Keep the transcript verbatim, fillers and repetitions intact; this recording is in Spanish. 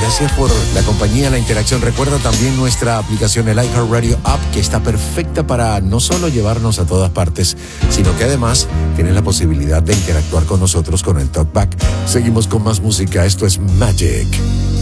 Gracias por la compañía, la interacción. Recuerda también nuestra aplicación, el iHeartRadio App, que está perfecta para no solo llevarnos a todas partes, sino que además tienes la posibilidad de interactuar con nosotros con el Talkback. Seguimos con más música. Esto es Magic.